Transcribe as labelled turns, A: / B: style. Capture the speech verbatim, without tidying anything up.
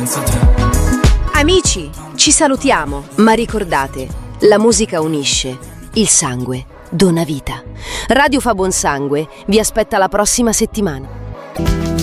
A: senza te.
B: Amici, ci salutiamo, ma ricordate, la musica unisce, il sangue dona vita. Radio Fa Buon Sangue vi aspetta la prossima settimana.